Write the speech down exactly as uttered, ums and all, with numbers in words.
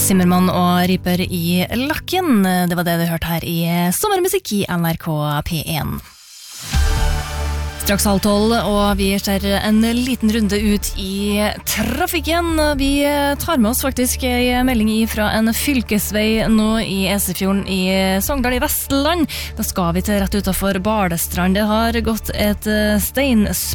Zimmermann og Riper i lakken. Det var det du hørte her i Sommermusikk i N R K P én. Straks halv tolv, og vi ser en liten runde ut i trafikken. Vi tar med oss faktisk en melding fra en fylkesvei nå i Esefjorden i Sogndal i Vestland. Da skal vi til rett utenfor Balestrand. Det har gått et steinsprang